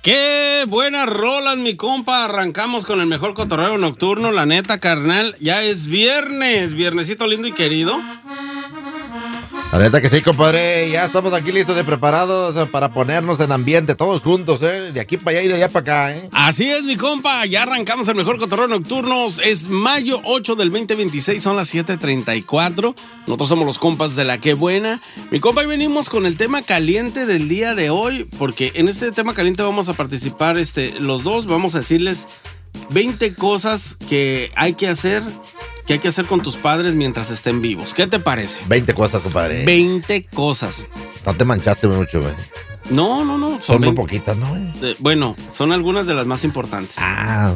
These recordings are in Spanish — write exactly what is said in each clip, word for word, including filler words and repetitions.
Qué buenas rolas, mi compa. Arrancamos con el mejor cotorreo nocturno. La neta, carnal, ya es viernes. Viernesito lindo y querido. La neta que sí, compadre. Ya estamos aquí listos y preparados para ponernos en ambiente todos juntos, ¿eh? De aquí para allá y de allá para acá, ¿eh? Así es, mi compa. Ya arrancamos el mejor cotorreo nocturno. Es mayo ocho del veinte veintiséis. Son las siete treinta y cuatro. Nosotros somos los compas de la Qué Buena. Mi compa, y venimos con el tema caliente del día de hoy. Porque en este tema caliente vamos a participar este, los dos. Vamos a decirles veinte cosas que hay que hacer... ¿Qué hay que hacer con tus padres mientras estén vivos? ¿Qué te parece? veinte cosas, compadre. veinte cosas. No te manchaste mucho, güey. No, no, no. Son, son muy poquitas, ¿no, güey? Eh, bueno, son algunas de las más importantes. Ah.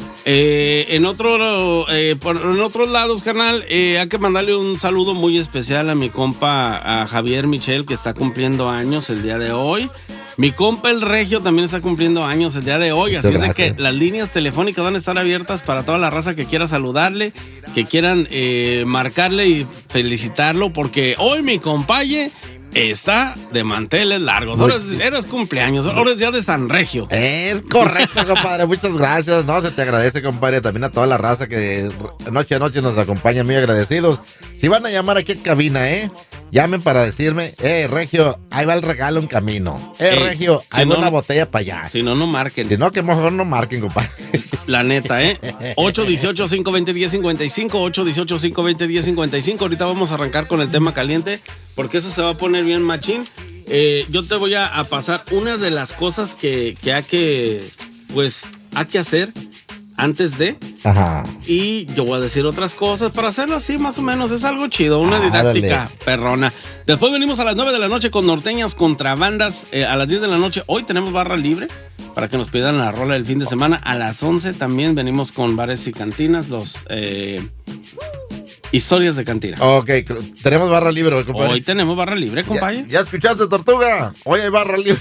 Eh, en, otro, eh, por, en otros lados, carnal, eh, hay que mandarle un saludo muy especial a mi compa, a Javier Michel, que está cumpliendo años el día de hoy. Mi compa el Regio también está cumpliendo años el día de hoy, así es de que las líneas telefónicas van a estar abiertas para toda la raza que quiera saludarle, que quieran eh, marcarle y felicitarlo, porque hoy mi compaye está de manteles largos. Ahora eres cumpleaños, ahora es día de San Regio. Es correcto, compadre. Muchas gracias. No, se te agradece, compadre. También a toda la raza que noche a noche nos acompaña, muy agradecidos. Si van a llamar aquí en cabina, ¿eh? Llamen para decirme, eh, Regio, ahí va el regalo en camino. Eh, eh Regio, si ahí no, va una botella para allá. Si no, no marquen. Si no, que mejor no marquen, compadre. La neta, ¿eh? ocho dieciocho, cinco veinte, diez cincuenta y cinco, ocho dieciocho, cinco veinte, diez cincuenta y cinco. Ahorita vamos a arrancar con el tema caliente, porque eso se va a poner bien machín. Eh, yo te voy a, a pasar una de las cosas que, que hay que, pues, hay que hacer antes de. Ajá. Y yo voy a decir otras cosas para hacerlo así más o menos. Es algo chido, una didáctica ah, perrona. Después venimos a las nueve de la noche con Norteñas contra Bandas. Eh, a las diez de la noche hoy tenemos barra libre para que nos pidan la rola del fin de semana. A las once también venimos con bares y cantinas, los eh, historias de cantina. Ok, tenemos barra libre hoy, compadre. Hoy tenemos barra libre, compadre. ¿Ya, ya escuchaste, Tortuga? Hoy hay barra libre.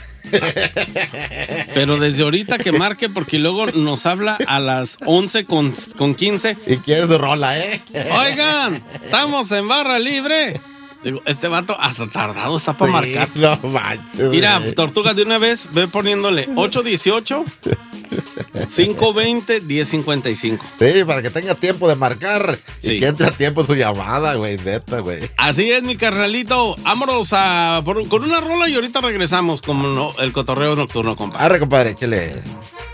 Pero desde ahorita que marque, porque luego nos habla a las once con, con quince. Y quiere su rola, ¿eh? Oigan, estamos en barra libre. Digo, este vato hasta tardado está para sí, marcar. No manches. Mira, Tortuga, de una vez ve poniéndole ocho dieciocho, cinco veinte, diez cincuenta y cinco. Sí, para que tenga tiempo de marcar. Sí. Y que entre a tiempo su llamada, güey, neta, güey. Así es, mi carnalito. Vámonos a, por, con una rola y ahorita regresamos con no, el cotorreo nocturno, compadre. Arre, compadre, échale.